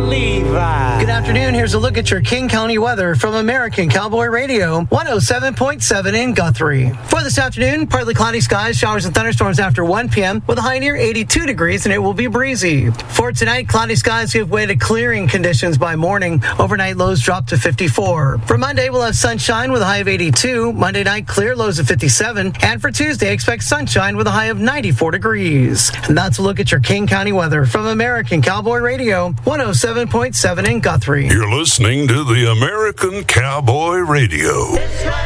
Levi. Good afternoon. Here's a look at your King County weather from American Cowboy Radio, 107.7 in Guthrie. For this afternoon, partly cloudy skies, showers and thunderstorms after 1 p.m. with a high near 82 degrees, and it will be breezy. For tonight, cloudy skies give way to clearing conditions by morning. Overnight lows drop to 54. For Monday, we'll have sunshine with a high of 82. Monday night, clear, lows of 57. And for Tuesday, expect sunshine with a high of 94 degrees. And that's a look at your King County weather from American Cowboy Radio, 107.7 in Guthrie. You're listening to the American Cowboy Radio.